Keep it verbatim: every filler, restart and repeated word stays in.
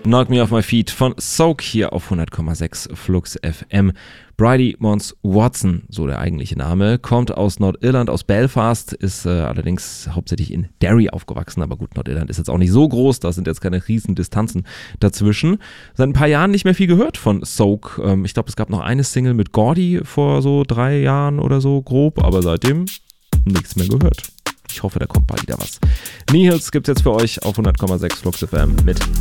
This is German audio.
Knock Me Off My Feet von Soak hier auf hundert Komma sechs Flux F M. Bridie Mons Watson, so der eigentliche Name, kommt aus Nordirland, aus Belfast, ist äh, allerdings hauptsächlich in Derry aufgewachsen, aber gut, Nordirland ist jetzt auch nicht so groß, da sind jetzt keine riesen Distanzen dazwischen. Seit ein paar Jahren nicht mehr viel gehört von Soak. Ähm, ich glaube, es gab noch eine Single mit Gordy vor so drei Jahren oder so grob, aber seitdem nichts mehr gehört. Ich hoffe, da kommt bald wieder was. Nihils gibt's jetzt für euch auf hundert Komma sechs Flux F M mit